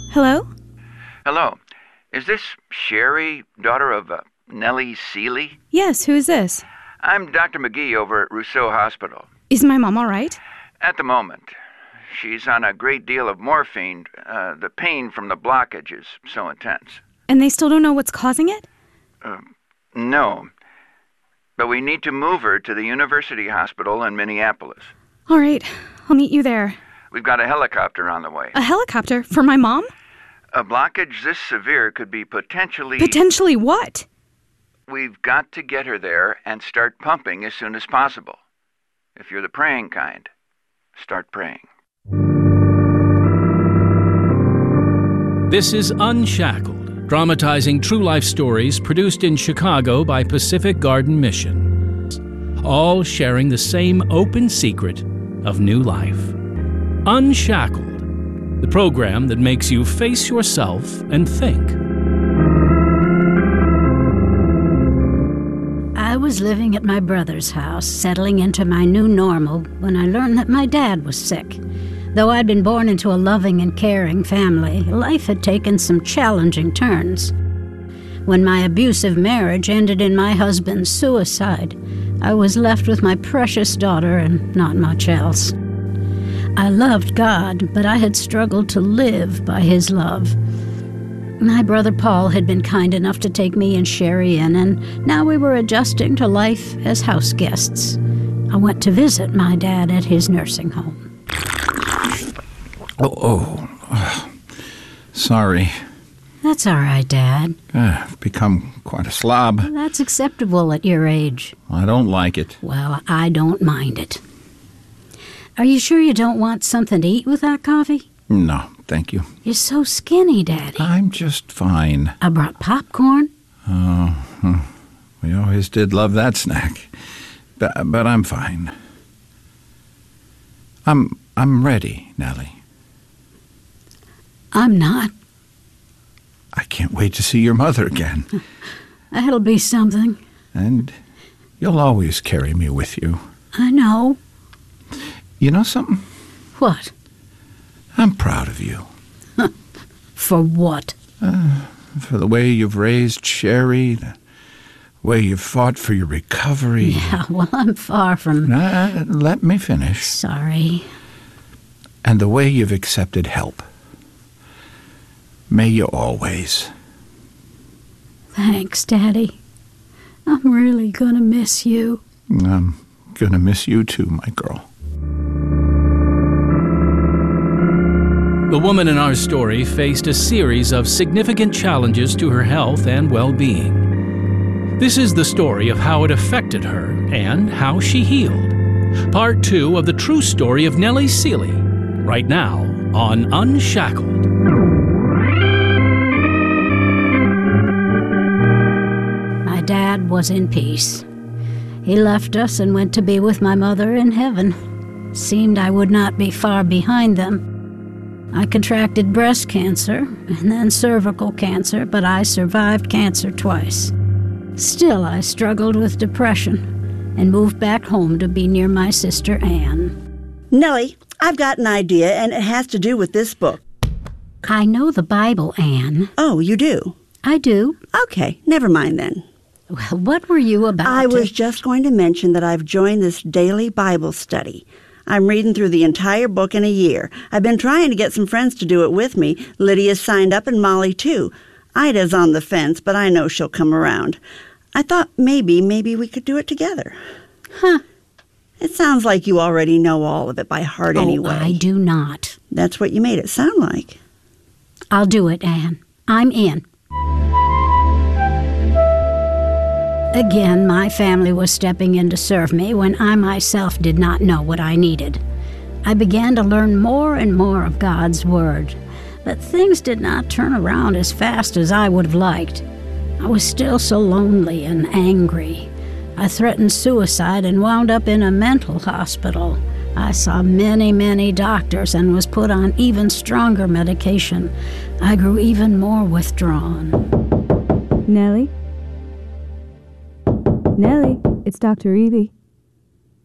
Hello? Hello. Is this Sherry, daughter of Nellie Seeley? Yes, who is this? I'm Dr. McGee over at Rousseau Hospital. Is my mom all right? At the moment. She's on a great deal of morphine. The pain from the blockage is so intense. And they still don't know what's causing it? No. But we need to move her to the University Hospital in Minneapolis. All right, I'll meet you there. We've got a helicopter on the way. A helicopter? For my mom? A blockage this severe could be potentially... Potentially what? We've got to get her there and start pumping as soon as possible. If you're the praying kind, start praying. This is Unshackled, dramatizing true life stories produced in Chicago by Pacific Garden Mission, all sharing the same open secret of new life. Unshackled, the program that makes you face yourself and think. I was living at my brother's house, settling into my new normal, when I learned that my dad was sick. Though I'd been born into a loving and caring family, life had taken some challenging turns. When my abusive marriage ended in my husband's suicide, I was left with my precious daughter and not much else. I loved God, but I had struggled to live by His love. My brother Paul had been kind enough to take me and Sherry in, and now we were adjusting to life as house guests. I went to visit my dad at his nursing home. Sorry. That's all right, Dad. I've become quite a slob. That's acceptable at your age. I don't like it. Well, I don't mind it. Are you sure you don't want something to eat with that coffee? No, thank you. You're so skinny, Daddy. I'm just fine. I brought popcorn. Oh, we always did love that snack. But I'm fine. I'm ready, Nellie. I'm not. I can't wait to see your mother again. That'll be something. And you'll always carry me with you. I know. You know something? What? I'm proud of you. For what? For the way you've raised Sherry, the way you've fought for your recovery. Yeah, well, I'm far from... Let me finish. Sorry. And the way you've accepted help. May you always. Thanks, Daddy. I'm really gonna miss you. I'm gonna miss you too, my girl. The woman in our story faced a series of significant challenges to her health and well-being. This is the story of how it affected her and how she healed. Part 2 of the true story of Nellie Seeley, right now on Unshackled. My dad was in peace. He left us and went to be with my mother in heaven. Seemed I would not be far behind them. I contracted breast cancer and then cervical cancer, but I survived cancer twice. Still, I struggled with depression and moved back home to be near my sister Anne. Nellie, I've got an idea, and it has to do with this book. I know the Bible, Anne. Oh, you do? I do. Okay, never mind then. Well, what were you about I was just going to mention that I've joined this daily Bible study. I'm reading through the entire book in a year. I've been trying to get some friends to do it with me. Lydia's signed up and Molly too. Ida's on the fence, but I know she'll come around. I thought maybe we could do it together. Huh. It sounds like you already know all of it by heart anyway. I do not. That's what you made it sound like. I'll do it, Anne. I'm in. Again, my family was stepping in to serve me when I myself did not know what I needed. I began to learn more and more of God's Word, but things did not turn around as fast as I would have liked. I was still so lonely and angry. I threatened suicide and wound up in a mental hospital. I saw many doctors and was put on even stronger medication. I grew even more withdrawn. Nellie? Nellie, it's Dr. Evie.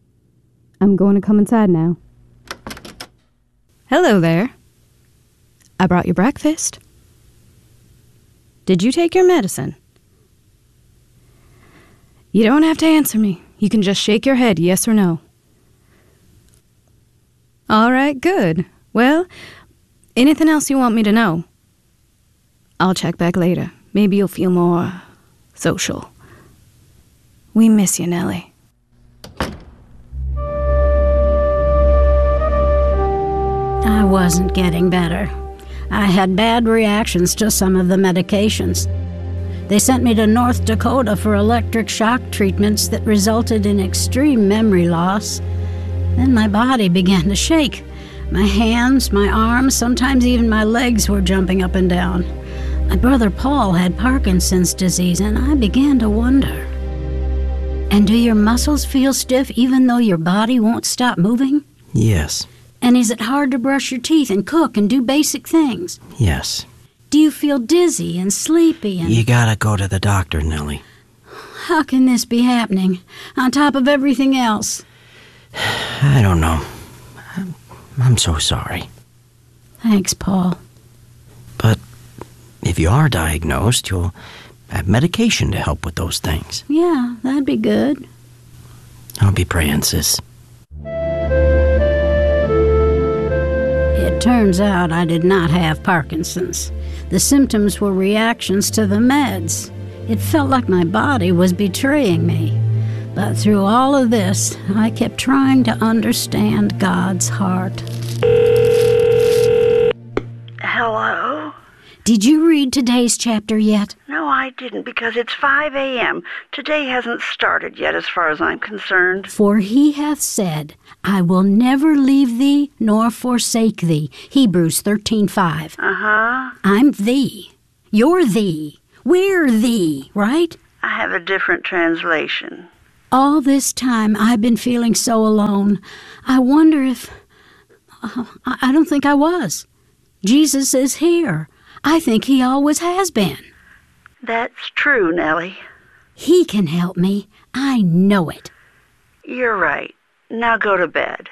I'm going to come inside now. Hello there. I brought you breakfast. Did you take your medicine? You don't have to answer me. You can just shake your head, yes or no. All right, good. Well, anything else you want me to know? I'll check back later. Maybe you'll feel more social. We miss you, Nellie. I wasn't getting better. I had bad reactions to some of the medications. They sent me to North Dakota for electric shock treatments that resulted in extreme memory loss. Then my body began to shake. My hands, my arms, sometimes even my legs were jumping up and down. My brother Paul had Parkinson's disease, and I began to wonder. And do your muscles feel stiff even though your body won't stop moving? Yes. And is it hard to brush your teeth and cook and do basic things? Yes. Do you feel dizzy and sleepy and... You gotta go to the doctor, Nellie. How can this be happening, on top of everything else? I don't know. I'm so sorry. Thanks, Paul. But if you are diagnosed, you'll have medication to help with those things. Yeah, that'd be good. I'll be praying, sis. It turns out I did not have Parkinson's. The symptoms were reactions to the meds. It felt like my body was betraying me. But through all of this, I kept trying to understand God's heart. Hello? Did you read today's chapter yet? No, I didn't, because it's 5 a.m. Today hasn't started yet, as far as I'm concerned. For he hath said, I will never leave thee nor forsake thee. Hebrews 13:5. Uh-huh. I'm thee. You're thee. We're thee, right? I have a different translation. All this time I've been feeling so alone. I wonder if... I don't think I was. Jesus is here. I think he always has been. That's true, Nellie. He can help me. I know it. You're right. Now go to bed.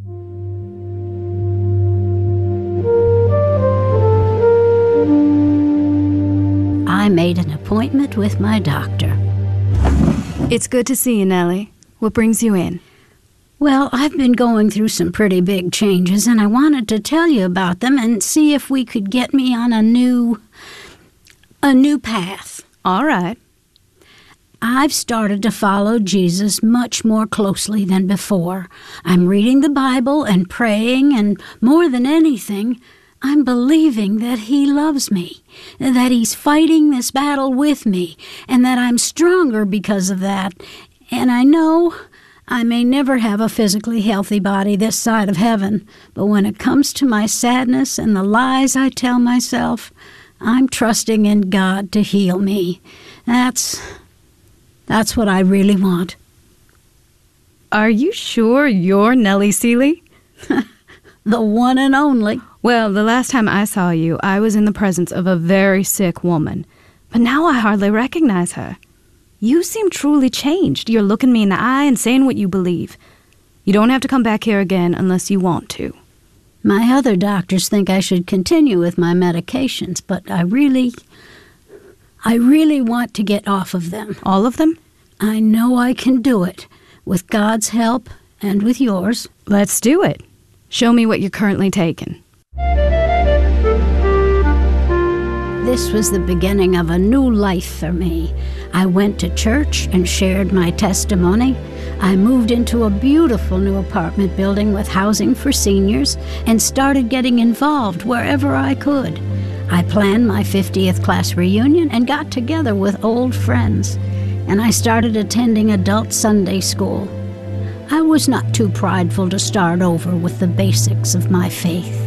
I made an appointment with my doctor. It's good to see you, Nellie. What brings you in? Well, I've been going through some pretty big changes, and I wanted to tell you about them and see if we could get me on a new path. All right. I've started to follow Jesus much more closely than before. I'm reading the Bible and praying, and more than anything, I'm believing that he loves me, that he's fighting this battle with me, and that I'm stronger because of that. And I know I may never have a physically healthy body this side of heaven, but when it comes to my sadness and the lies I tell myself, I'm trusting in God to heal me. That's what I really want. Are you sure you're Nellie Seeley? The one and only. Well, the last time I saw you, I was in the presence of a very sick woman. But now I hardly recognize her. You seem truly changed. You're looking me in the eye and saying what you believe. You don't have to come back here again unless you want to. My other doctors think I should continue with my medications, but I really want to get off of them. All of them? I know I can do it, with God's help and with yours. Let's do it. Show me what you're currently taking. This was the beginning of a new life for me. I went to church and shared my testimony. I moved into a beautiful new apartment building with housing for seniors and started getting involved wherever I could. I planned my 50th class reunion and got together with old friends. And I started attending adult Sunday school. I was not too prideful to start over with the basics of my faith.